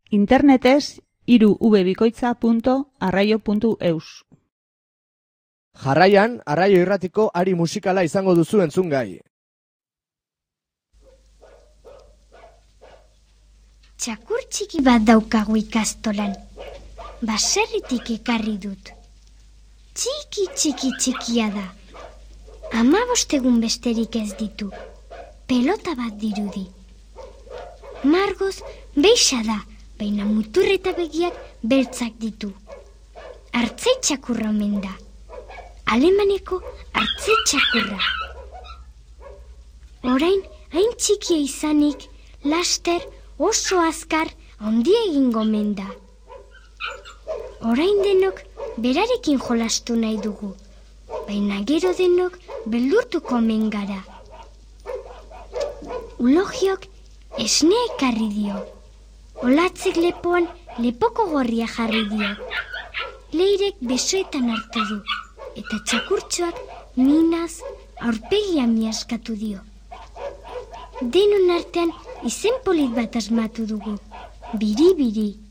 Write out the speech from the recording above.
Internetez 3vbikoitza.arraio.eus. Jarraian, Arraio Irratiko ari musikala izango duzu entzungai. Txakur txiki bat daukagu ikastolan. Baserritik ekarri dut. Txikia da. 15 egun besterik ez ditu. Pelota bat dirudi. Margoz beixa da, baina mutur eta begiak beltzak ditu. Artzai txakurra omen da. Alemaneko artzai txakurra. Orain, hain txikia izanik, laster oso azkar handia egingo omen da. Orain denok berarekin jolastu nahi dugu, baina gero denok beldurtuko omen gara. Ulogiok esnea ekarri dio. Olatzek lepoan lepoko gorria jarri dio. Leirek besoetan hartu du, eta txakurtxoak minaz aurpegia miaskatu dio. Denon artean izen polit bat asmatu dugu, biri-biri.